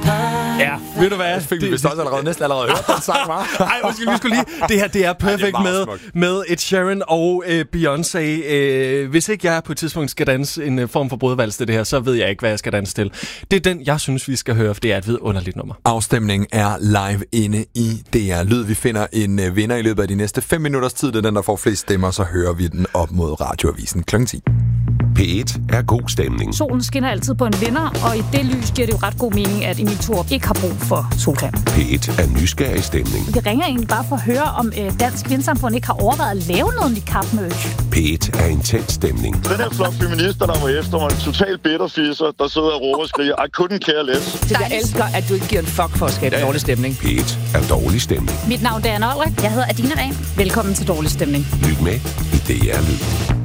Ja, ved du hvad? Det fik vi vist også næsten allerede hørt den sang, hva'? Ej, undskyld, vi skulle lige... Det her, det er perfekt med Ed Sheeran og Beyoncé. Hvis ikke jeg på et tidspunkt skal danse en form for brødvals til det her, så ved jeg ikke, hvad jeg skal danse til. Det er den, jeg synes, vi skal høre, for det er et vidunderligt nummer. Afstemningen er live inde i DR Lyd. Vi finder en vinder i løbet af de næste 5 minutters tid. Det er den, der får flest stemmer, så hører vi den op mod Radioavisen kl. 10. P1 er god stemning. Solen skinner altid på en vinder, og i det lys giver det jo ret god mening, at Emil Thorup ikke har brug for solcreme. P1 er nysgerrig stemning. Vi ringer egentlig bare for at høre, om Dansk Vindsamfund ikke har overvejet at lave noget niqab-merch. P1 er intens stemning. Den her flok feminister, der var efter mig, en total bitterfisser, der sidder og råber og skriger, I couldn't care less. Jeg elsker, at du ikke giver en fuck for at skabe dårlig stemning. P1 er dårlig stemning. Mit navn er Anna Olrik. Jeg hedder Adina Dahl. Velkommen til Dårlig Stemning. Lyt med i DR Lyd.